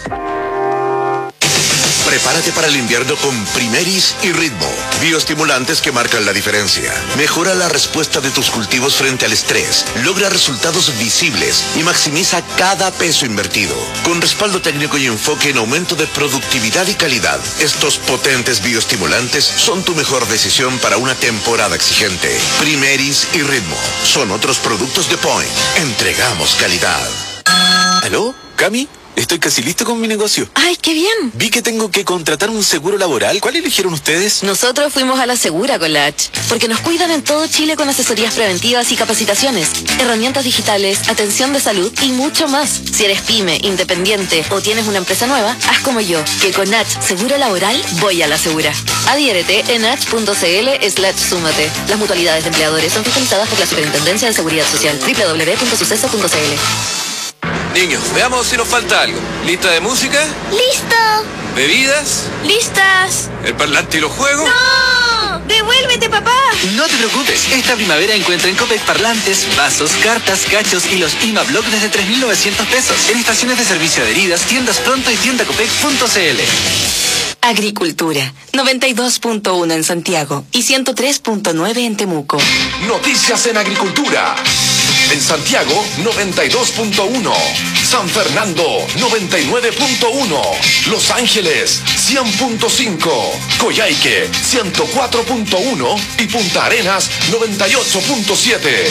Prepárate para el invierno con Primeris y Ritmo, bioestimulantes que marcan la diferencia. Mejora la respuesta de tus cultivos frente al estrés, logra resultados visibles y maximiza cada peso invertido. Con respaldo técnico y enfoque en aumento de productividad y calidad, estos potentes bioestimulantes son tu mejor decisión para una temporada exigente. Primeris y Ritmo son otros productos de Point. Entregamos calidad. ¿Aló? ¿Cami? Estoy casi listo con mi negocio. ¡Ay, qué bien! Vi que tengo que contratar un seguro laboral. ¿Cuál eligieron ustedes? Nosotros fuimos a la Segura con la H, porque nos cuidan en todo Chile con asesorías preventivas y capacitaciones, herramientas digitales, atención de salud y mucho más. Si eres pyme, independiente o tienes una empresa nueva, haz como yo, que con H Seguro Laboral voy a la Segura. Adhiérete en h punto c l slash súmate. Las mutualidades de empleadores son fiscalizadas por la Superintendencia de Seguridad Social. doble u doble u doble u punto suceso punto c l. Niños, veamos si nos falta algo. ¿Lista de música? ¡Listo! ¿Bebidas? ¡Listas! ¿El parlante y los juegos? ¡No! ¡Devuélvete, papá! No te preocupes, esta primavera encuentra en Copec parlantes, vasos, cartas, cachos y los I M A Block desde tres mil novecientos pesos. En estaciones de servicio adheridas, tiendas pronto y tienda copec punto c l. Agricultura, noventa y dos punto uno en Santiago y ciento tres punto nueve en Temuco. Noticias en agricultura. En Santiago, noventa y dos punto uno. San Fernando, noventa y nueve punto uno. Los Ángeles, cien punto cinco. Coyhaique, ciento cuatro punto uno. Y Punta Arenas, noventa y ocho punto siete.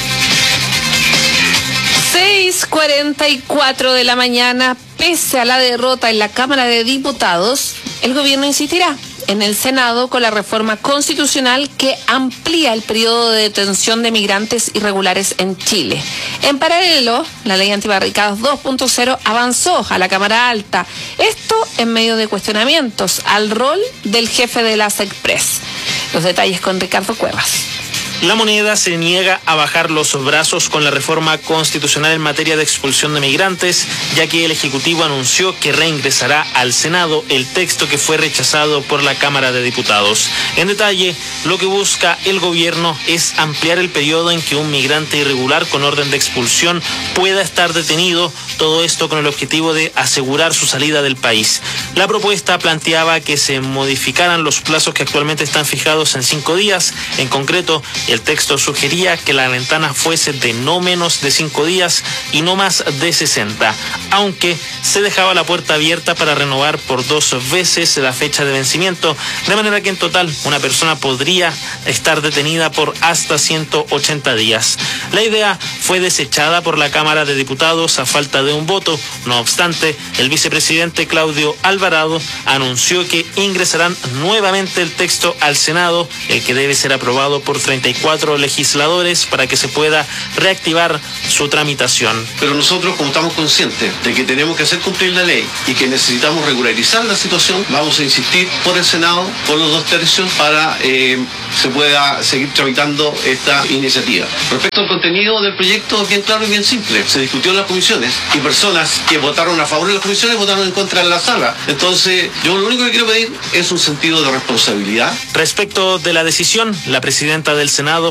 seis cuarenta y cuatro de la mañana, pese a la derrota en la Cámara de Diputados, el gobierno insistirá en el Senado con la reforma constitucional que amplía el periodo de detención de migrantes irregulares en Chile. En paralelo, la ley antibarricadas dos punto cero avanzó a la Cámara Alta. Esto en medio de cuestionamientos al rol del jefe de la SECPRES. Los detalles con Ricardo Cuevas. La Moneda se niega a bajar los brazos con la reforma constitucional en materia de expulsión de migrantes, ya que el Ejecutivo anunció que reingresará al Senado el texto que fue rechazado por la Cámara de Diputados. En detalle, lo que busca el gobierno es ampliar el periodo en que un migrante irregular con orden de expulsión pueda estar detenido, todo esto con el objetivo de asegurar su salida del país. La propuesta planteaba que se modificaran los plazos que actualmente están fijados en cinco días. En concreto, el texto sugería que la ventana fuese de no menos de cinco días y no más de sesenta, aunque se dejaba la puerta abierta para renovar por dos veces la fecha de vencimiento, de manera que en total una persona podría estar detenida por hasta ciento ochenta días. La idea fue desechada por la Cámara de Diputados a falta de un voto. No obstante, el vicepresidente Claudio Alvarado anunció que ingresarán nuevamente el texto al Senado, el que debe ser aprobado por treinta y cuatro legisladores para que se pueda reactivar su tramitación. Pero nosotros, como estamos conscientes de que tenemos que hacer cumplir la ley y que necesitamos regularizar la situación, vamos a insistir por el Senado, por los dos tercios, para eh, se pueda seguir tramitando esta iniciativa. Respecto al contenido del proyecto, bien claro y bien simple. Se discutió en las comisiones y personas que votaron a favor de las comisiones votaron en contra en la sala. Entonces, yo lo único que quiero pedir es un sentido de responsabilidad. Respecto de la decisión, la presidenta del Senado, la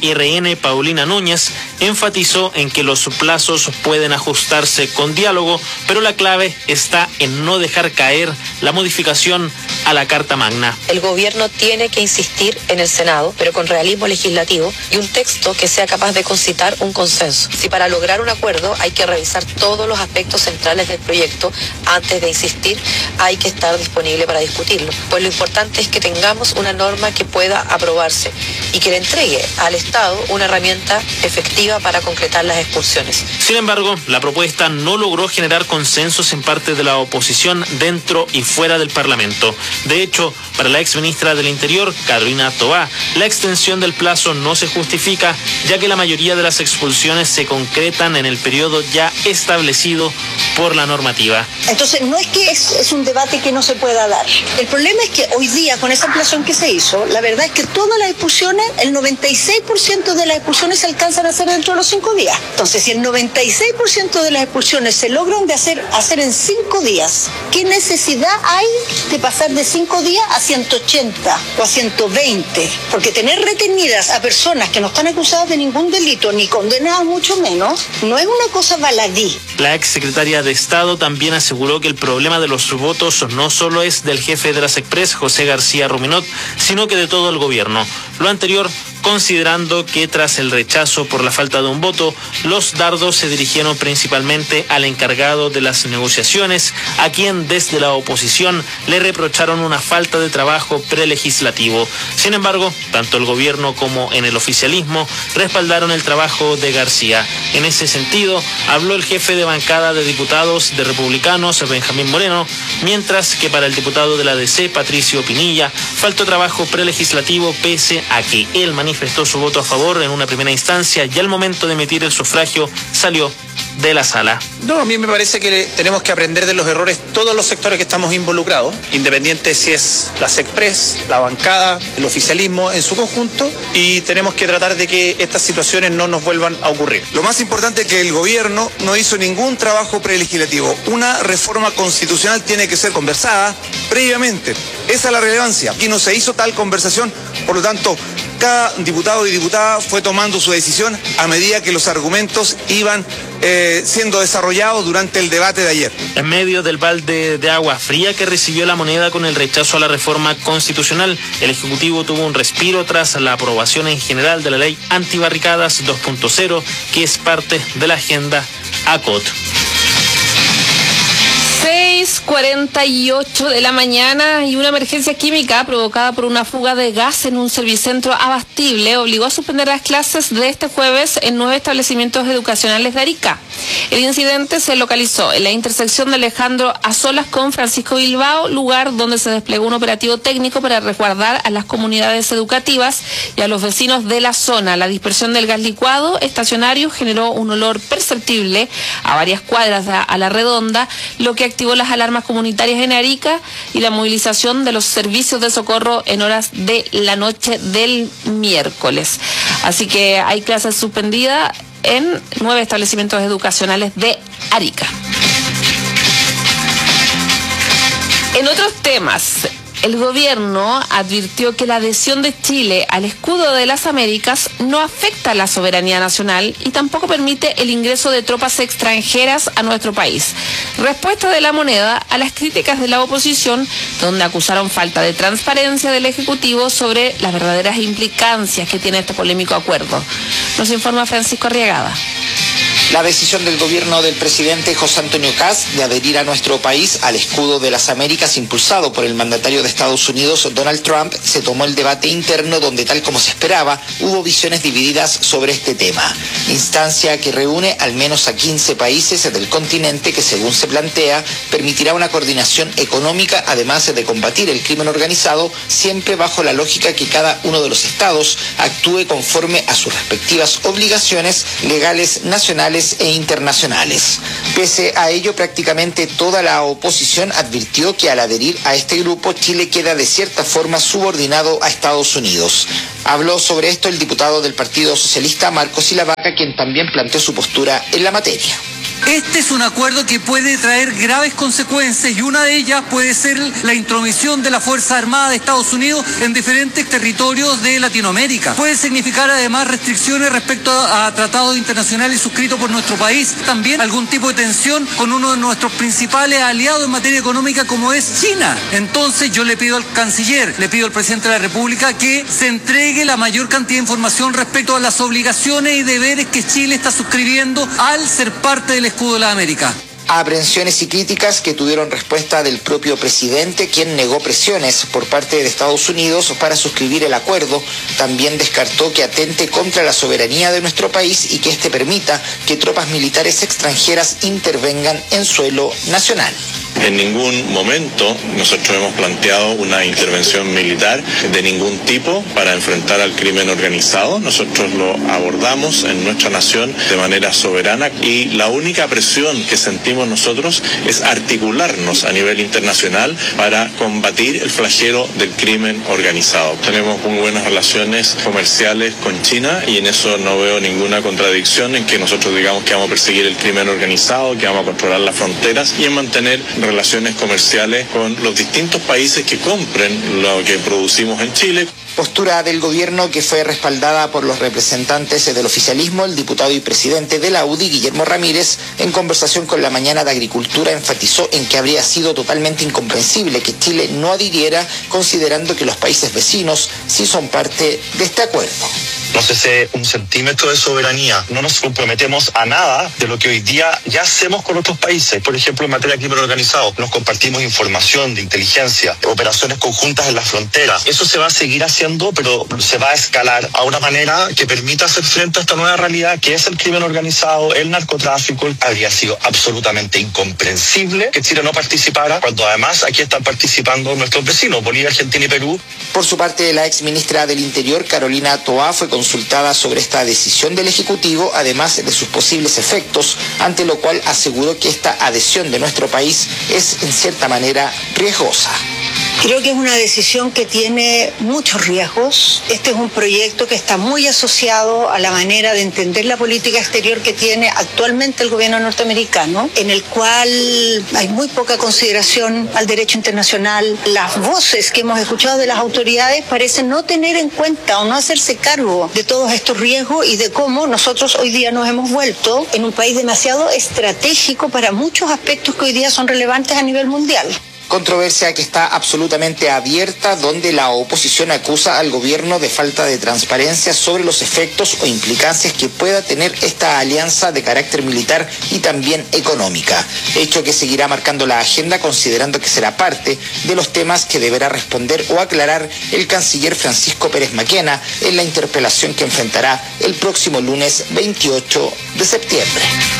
R N, Paulina Núñez, enfatizó en que los plazos pueden ajustarse con diálogo, pero la clave está en no dejar caer la modificación a la Carta Magna. El gobierno tiene que insistir en el Senado, pero con realismo legislativo y un texto que sea capaz de concitar un consenso. Si para lograr un acuerdo hay que revisar todos los aspectos centrales del proyecto antes de insistir, hay que estar disponible para discutirlo. Pues lo importante es que tengamos una norma que pueda aprobarse y que le entregue al Estado una herramienta efectiva para concretar las expulsiones. Sin embargo, la propuesta no logró generar consensos en parte de la oposición dentro y fuera del Parlamento. De hecho, para la exministra del Interior, Carolina Toá, la extensión del plazo no se justifica, ya que la mayoría de las expulsiones se concretan en el periodo ya establecido por la normativa. Entonces, no es que es, es un debate que no se pueda dar. El problema es que hoy día, con esa ampliación que se hizo, la verdad es que todas las expulsiones, el noventa y seis por ciento de las expulsiones se alcanzan a hacer dentro de los cinco días. Entonces, si el noventa y seis por ciento de las expulsiones se logran de hacer, hacer en cinco días, ¿qué necesidad hay de pasar de cinco días a ciento ochenta o a ciento veinte? Porque tener retenidas a personas que no están acusadas de ningún delito, ni condenadas mucho menos, no es una cosa baladí. La exsecretaria de Estado también aseguró que el problema de los votos no solo es del jefe de la SECPRES, José García Ruminot, sino que de todo el gobierno. Lo anterior, considerando que tras el rechazo por la falta de un voto, los dardos se dirigieron principalmente al encargado de las negociaciones, a quien desde la oposición le reprocharon una falta de trabajo prelegislativo. Sin embargo, tanto el gobierno como en el oficialismo respaldaron el trabajo de García. En ese sentido, habló el jefe de bancada de diputados de Republicanos, Benjamín Moreno, mientras que para el diputado de la D C, Patricio Pinilla, faltó trabajo prelegislativo pese a que él manifestó su voto a favor en una primera instancia y al momento de emitir el sufragio salió de la sala. No, a mí me parece que tenemos que aprender de los errores todos los sectores que estamos involucrados, independiente si es la SECPRES, la bancada, el oficialismo en su conjunto, y tenemos que tratar de que estas situaciones no nos vuelvan a ocurrir. Lo más importante es que el gobierno no hizo ningún trabajo prelegislativo. Una reforma constitucional tiene que ser conversada previamente. Esa es la relevancia. Aquí no se hizo tal conversación, por lo tanto, cada diputado y diputada fue tomando su decisión a medida que los argumentos iban eh, siendo desarrollados durante el debate de ayer. En medio del balde de agua fría que recibió la moneda con el rechazo a la reforma constitucional, el Ejecutivo tuvo un respiro tras la aprobación en general de la ley antibarricadas dos punto cero, que es parte de la agenda A C O T. seis cuarenta y ocho de la mañana y una emergencia química provocada por una fuga de gas en un servicentro abastible obligó a suspender las clases de este jueves en nueve establecimientos educacionales de Arica. El incidente se localizó en la intersección de Alejandro Azolas con Francisco Bilbao, lugar donde se desplegó un operativo técnico para resguardar a las comunidades educativas y a los vecinos de la zona. La dispersión del gas licuado estacionario generó un olor perceptible a varias cuadras a la redonda, lo que activó las alarmas comunitarias en Arica y la movilización de los servicios de socorro en horas de la noche del miércoles. Así que hay clases suspendidas en nueve establecimientos educacionales de Arica. En otros temas, el gobierno advirtió que la adhesión de Chile al escudo de las Américas no afecta la soberanía nacional y tampoco permite el ingreso de tropas extranjeras a nuestro país. Respuesta de la moneda a las críticas de la oposición, donde acusaron falta de transparencia del Ejecutivo sobre las verdaderas implicancias que tiene este polémico acuerdo. Nos informa Francisco Arriagada. La decisión del gobierno del presidente José Antonio Kast de adherir a nuestro país al escudo de las Américas impulsado por el mandatario de Estados Unidos, Donald Trump, se tomó el debate interno donde, tal como se esperaba, hubo visiones divididas sobre este tema. Instancia que reúne al menos a quince países del continente que, según se plantea, permitirá una coordinación económica, además de combatir el crimen organizado, siempre bajo la lógica que cada uno de los estados actúe conforme a sus respectivas obligaciones legales nacionales nacionales e internacionales. Pese a ello, prácticamente toda la oposición advirtió que al adherir a este grupo, Chile queda de cierta forma subordinado a Estados Unidos. Habló sobre esto el diputado del Partido Socialista, Marcos Silavaca, quien también planteó su postura en la materia. Este es un acuerdo que puede traer graves consecuencias y una de ellas puede ser la intromisión de la Fuerza Armada de Estados Unidos en diferentes territorios de Latinoamérica. Puede significar además restricciones respecto a, a tratados internacionales suscritos por nuestro país. También algún tipo de tensión con uno de nuestros principales aliados en materia económica como es China. Entonces yo le pido al canciller, le pido al presidente de la República que se entregue la mayor cantidad de información respecto a las obligaciones y deberes que Chile está suscribiendo al ser parte del escudo de la América. Aprehensiones y críticas que tuvieron respuesta del propio presidente, quien negó presiones por parte de Estados Unidos para suscribir el acuerdo. También descartó que atente contra la soberanía de nuestro país y que este permita que tropas militares extranjeras intervengan en suelo nacional. En ningún momento nosotros hemos planteado una intervención militar de ningún tipo para enfrentar al crimen organizado. Nosotros lo abordamos en nuestra nación de manera soberana y la única presión que sentimos nosotros es articularnos a nivel internacional para combatir el flagelo del crimen organizado. Tenemos muy buenas relaciones comerciales con China y en eso no veo ninguna contradicción en que nosotros digamos que vamos a perseguir el crimen organizado, que vamos a controlar las fronteras y en mantener relaciones comerciales con los distintos países que compren lo que producimos en Chile. Postura del gobierno que fue respaldada por los representantes del oficialismo. El diputado y presidente de la U D I, Guillermo Ramírez, en conversación con la Mañana de Agricultura, enfatizó en que habría sido totalmente incomprensible que Chile no adhiriera, considerando que los países vecinos sí son parte de este acuerdo. No cese un centímetro de soberanía. No nos comprometemos a nada de lo que hoy día ya hacemos con otros países. Por ejemplo, en materia de crimen organizado, nos compartimos información de inteligencia, operaciones conjuntas en la frontera. Eso se va a seguir haciendo, pero se va a escalar a una manera que permita hacer frente a esta nueva realidad que es el crimen organizado, el narcotráfico. Habría sido absolutamente incomprensible que Chile no participara, cuando además aquí están participando nuestros vecinos, Bolivia, Argentina y Perú. Por su parte, la exministra del Interior, Carolina Toá, fue consultada sobre esta decisión del Ejecutivo, además de sus posibles efectos, ante lo cual aseguró que esta adhesión de nuestro país es en cierta manera riesgosa. Creo que es una decisión que tiene muchos riesgos. Este es un proyecto que está muy asociado a la manera de entender la política exterior que tiene actualmente el gobierno norteamericano, en el cual hay muy poca consideración al derecho internacional. Las voces que hemos escuchado de las autoridades parecen no tener en cuenta o no hacerse cargo de todos estos riesgos y de cómo nosotros hoy día nos hemos vuelto en un país demasiado estratégico para muchos aspectos que hoy día son relevantes a nivel mundial. Controversia que está absolutamente abierta, donde la oposición acusa al gobierno de falta de transparencia sobre los efectos o implicancias que pueda tener esta alianza de carácter militar y también económica, hecho que seguirá marcando la agenda, considerando que será parte de los temas que deberá responder o aclarar el canciller Francisco Pérez Maquena en la interpelación que enfrentará el próximo lunes veintiocho de septiembre.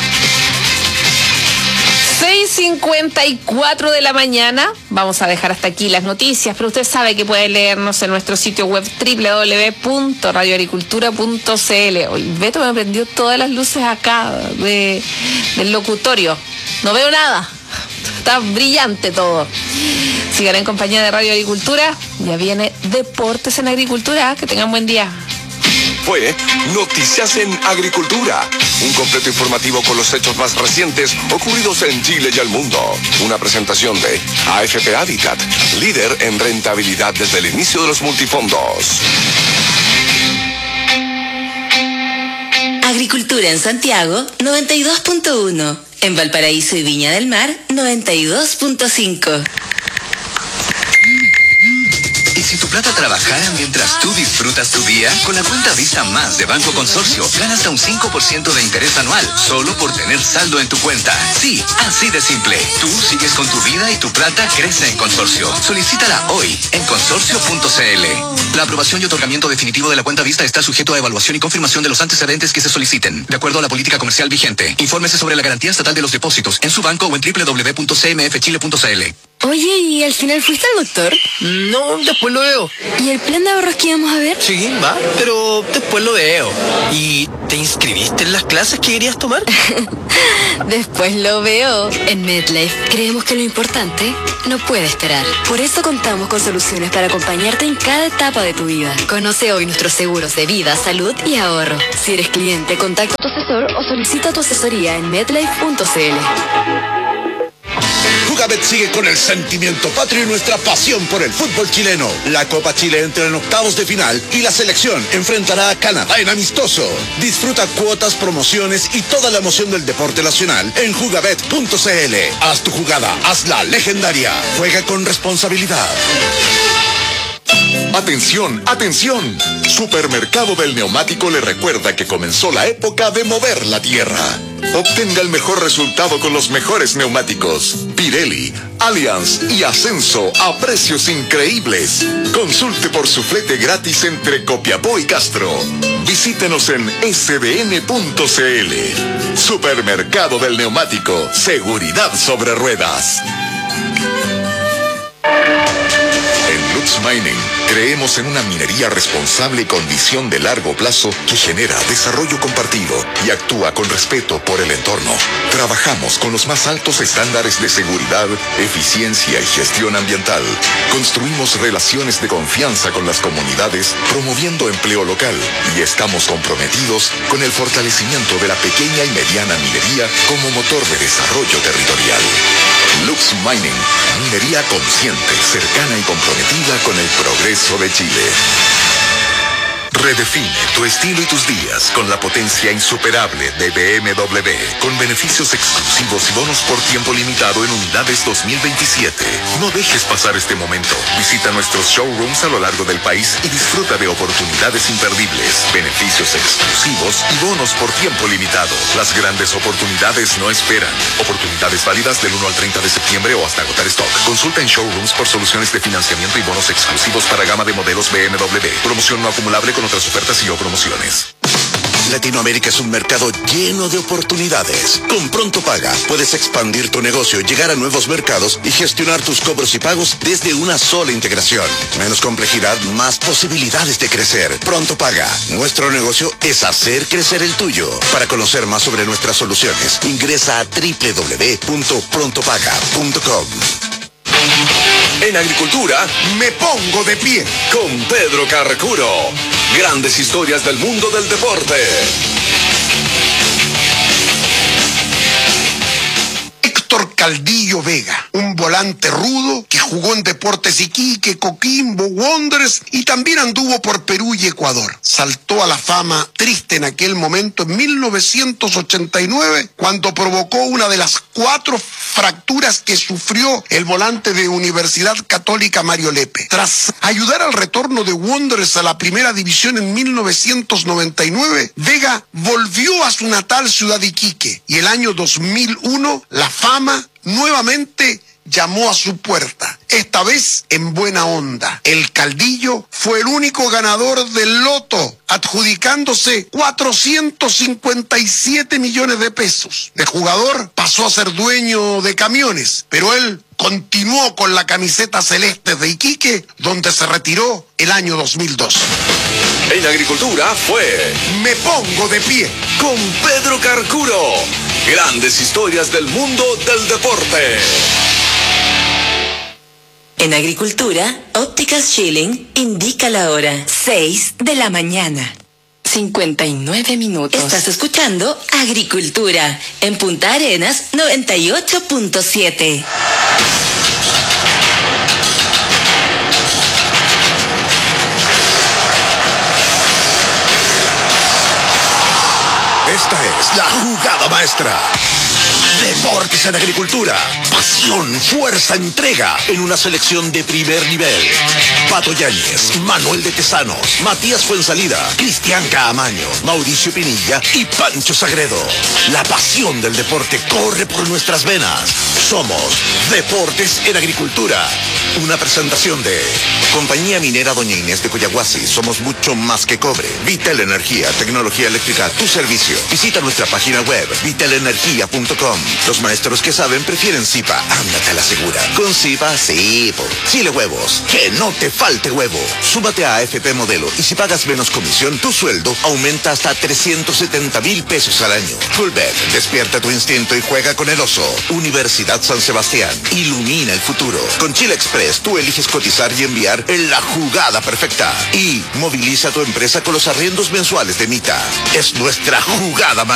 seis cincuenta y cuatro de la mañana. Vamos a dejar hasta aquí las noticias, pero usted sabe que puede leernos en nuestro sitio web doble u doble u doble u punto radio agricultura punto c l. Hoy Beto me prendió todas las luces acá de, del locutorio. No veo nada. Está brillante todo. Sigan en compañía de Radio Agricultura. Ya viene Deportes en Agricultura. Que tengan buen día. Fue Noticias en Agricultura, un completo informativo con los hechos más recientes ocurridos en Chile y el mundo. Una presentación de A F P Habitat, líder en rentabilidad desde el inicio de los multifondos. Agricultura en Santiago, noventa y dos punto uno. En Valparaíso y Viña del Mar, noventa y dos punto cinco. ¿Y si tu plata trabajara mientras tú disfrutas tu día? Con la cuenta Visa Más de Banco Consorcio, ganas hasta un cinco por ciento de interés anual, solo por tener saldo en tu cuenta. Sí, así de simple. Tú sigues con tu vida y tu plata crece en Consorcio. Solicítala hoy en consorcio punto c l. La aprobación y otorgamiento definitivo de la cuenta Vista está sujeto a evaluación y confirmación de los antecedentes que se soliciten, de acuerdo a la política comercial vigente. Infórmese sobre la garantía estatal de los depósitos en su banco o en doble u doble u doble u punto c m f chile punto c l. Oye, ¿y al final fuiste al doctor? No, después lo veo. ¿Y el plan de ahorros que íbamos a ver? Sí, va, pero después lo veo. ¿Y te inscribiste en las clases que querías tomar? Después lo veo. En MedLife creemos que lo importante no puede esperar. Por eso contamos con soluciones para acompañarte en cada etapa de tu vida. Conoce hoy nuestros seguros de vida, salud y ahorro. Si eres cliente, contacta a tu asesor o solicita tu asesoría en medlife punto c l. Jugabet sigue con el sentimiento patrio y nuestra pasión por el fútbol chileno. La Copa Chile entra en octavos de final y la selección enfrentará a Canadá en amistoso. Disfruta cuotas, promociones y toda la emoción del deporte nacional en jugabet punto c l. Haz tu jugada, hazla legendaria. Juega con responsabilidad. Atención, atención. Supermercado del Neumático le recuerda que comenzó la época de mover la tierra. Obtenga el mejor resultado con los mejores neumáticos. Pirelli, Allianz y Ascenso a precios increíbles. Consulte por su flete gratis entre Copiapó y Castro. Visítenos en s b n punto c l. Supermercado del Neumático. Seguridad sobre ruedas. En Lux Mining creemos en una minería responsable y con visión de largo plazo que genera desarrollo compartido y actúa con respeto por el entorno. Trabajamos con los más altos estándares de seguridad, eficiencia y gestión ambiental. Construimos relaciones de confianza con las comunidades, promoviendo empleo local, y estamos comprometidos con el fortalecimiento de la pequeña y mediana minería como motor de desarrollo territorial. Lux Mining, minería consciente, cercana y comprometida con el progreso de Chile. Redefine tu estilo y tus días con la potencia insuperable de B M W, con beneficios exclusivos y bonos por tiempo limitado en unidades dos mil veintisiete. No dejes pasar este momento. Visita nuestros showrooms a lo largo del país y disfruta de oportunidades imperdibles, beneficios exclusivos y bonos por tiempo limitado. Las grandes oportunidades no esperan. Oportunidades válidas del uno al treinta de septiembre o hasta agotar stock. Consulta en showrooms por soluciones de financiamiento y bonos exclusivos para gama de modelos B M W. Promoción no acumulable con otras ofertas y o promociones. Latinoamérica es un mercado lleno de oportunidades. Con Pronto Paga puedes expandir tu negocio, llegar a nuevos mercados y gestionar tus cobros y pagos desde una sola integración. Menos complejidad, más posibilidades de crecer. Pronto Paga. Nuestro negocio es hacer crecer el tuyo. Para conocer más sobre nuestras soluciones, ingresa a doble u doble u doble u punto pronto paga punto com. En agricultura, me pongo de pie con Pedro Carcuro. Grandes historias del mundo del deporte. Héctor Caldillo Vega, un volante rudo que jugó en Deportes Iquique, Coquimbo, Wanderers y también anduvo por Perú y Ecuador. Saltó a la fama triste en aquel momento en mil novecientos ochenta y nueve cuando provocó una de las cuatro fracturas que sufrió el volante de Universidad Católica Mario Lepe. Tras ayudar al retorno de Wanderers a la primera división en mil novecientos noventa y nueve, Vega volvió a su natal ciudad Iquique y el año dos mil uno la fama nuevamente llamó a su puerta, esta vez en buena onda. El Caldillo fue el único ganador del loto, adjudicándose cuatrocientos cincuenta y siete millones de pesos. De jugador pasó a ser dueño de camiones, pero él continuó con la camiseta celeste de Iquique, donde se retiró el año dos mil dos. En agricultura fue Me Pongo de Pie con Pedro Carcuro. Grandes historias del mundo del deporte. En agricultura, Ópticas Schilling indica la hora seis de la mañana. cincuenta y nueve minutos. Estás escuchando Agricultura en Punta Arenas noventa y ocho punto siete. Esta es la jugada maestra. Deportes en agricultura. Pasión, fuerza, entrega en una selección de primer nivel. Pato Yáñez, Manuel de Tesanos, Matías Fuensalida, Cristian Caamaño, Mauricio Pinilla y Pancho Sagredo. La pasión del deporte corre por nuestras venas. Somos Deportes en Agricultura. Una presentación de Compañía Minera Doña Inés de Coyahuasi. Somos mucho más que cobre. Vitel Energía, tecnología eléctrica a tu servicio. Visita nuestra página web vitel energía punto com. Los maestros que saben prefieren Zipa. arriba, ándate a la segura. Con Ciba, sí, po. Chile Huevos, que no te falte huevo. Súmate a A F P Modelo y si pagas menos comisión, tu sueldo aumenta hasta trescientos setenta mil pesos al año. Fullback, despierta tu instinto y juega con el oso. Universidad San Sebastián, ilumina el futuro. Con Chile Express, tú eliges cotizar y enviar en la jugada perfecta. Y moviliza tu empresa con los arriendos mensuales de Mita. Es nuestra jugada